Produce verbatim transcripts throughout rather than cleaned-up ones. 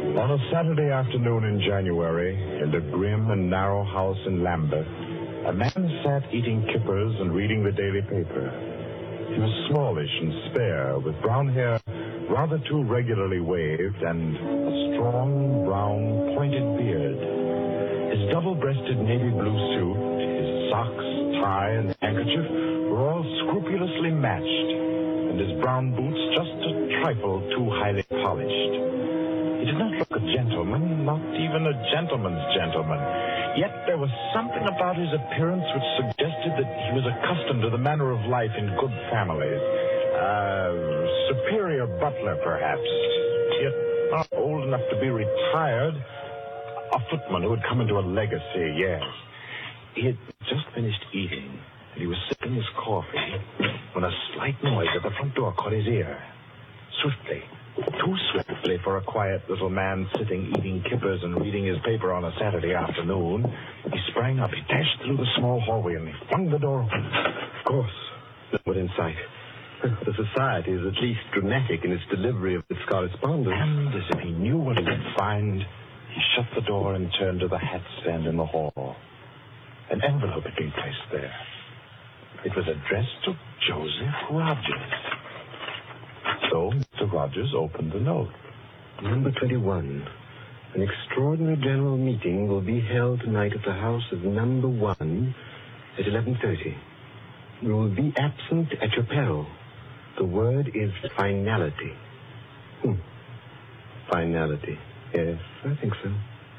On a Saturday afternoon in January, in the grim and narrow house in Lambeth, a man sat eating kippers and reading the daily paper. He was smallish and spare, with brown hair rather too regularly waved and a strong, brown, pointed beard. His double-breasted navy blue suit, his socks, tie, and handkerchief were all scrupulously matched, and his brown boots just a trifle too highly polished. He did not look a gentleman, not even a gentleman's gentleman. Yet there was something about his appearance which suggested that he was accustomed to the manner of life in good families. Uh, superior butler, perhaps. Yet not old enough to be retired. A footman who had come into a legacy, yes. He had just finished eating, and he was sipping his coffee when a slight noise at the front door caught his ear. Swiftly, too swiftly for a quiet little man sitting eating kippers and reading his paper on a Saturday afternoon, he sprang up. He dashed through the small hallway and he flung the door open. Of course, no one in sight. The society is at least dramatic in its delivery of its correspondence. And as if he knew what he would find, he shut the door and turned to the hat stand in the hall. An envelope had been placed there. It was addressed to Joseph Rogers. So Mister Rogers opened the note. Number twenty-one. An extraordinary general meeting will be held tonight at the house of number one at eleven thirty. You will be absent at your peril. The word is finality. Hmm. Finality. Yes, I think so.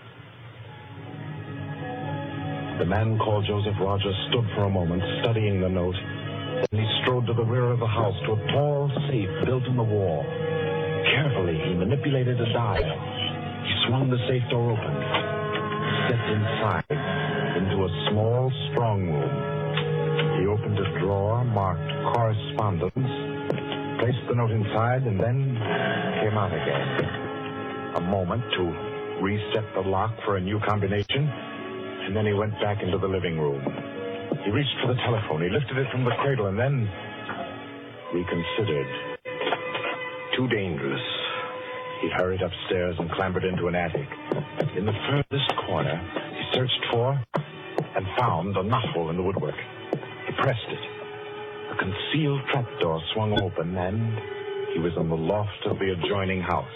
The man called Joseph Rogers stood for a moment, studying the note. Then he strode to the rear of the house, to a tall safe built in the wall. Carefully, he manipulated a dial. He swung the safe door open, stepped inside into a small strong room. He opened a drawer marked correspondence, placed the note inside, and then came out again. A moment to reset the lock for a new combination, and then he went back into the living room. He reached for the telephone. He lifted it from the cradle and then reconsidered. Too dangerous. He hurried upstairs and clambered into an attic. In the furthest corner, he searched for and found a knothole in the woodwork. He pressed it. A concealed trapdoor swung open, and he was in the loft of the adjoining house.